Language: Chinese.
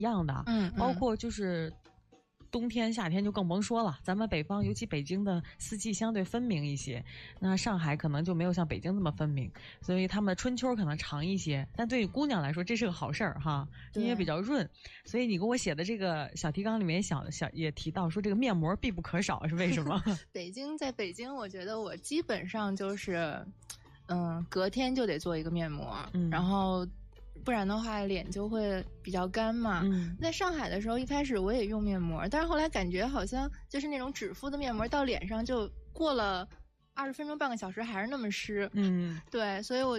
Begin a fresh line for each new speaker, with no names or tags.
样的，包括就是冬天夏天就更甭说了，咱们北方尤其北京的四季相对分明一些，那上海可能就没有像北京这么分明，所以他们的春秋可能长一些，但对于姑娘来说这是个好事儿哈，因为比较润。所以你给我写的这个小提纲里面也提到说这个面膜必不可少，是为什么？
在北京我觉得我基本上就是隔天就得做一个面膜，然后不然的话脸就会比较干嘛。在上海的时候一开始我也用面膜，但是后来感觉好像就是那种纸敷的面膜到脸上就过了20分钟半个小时还是那么湿。对，所以我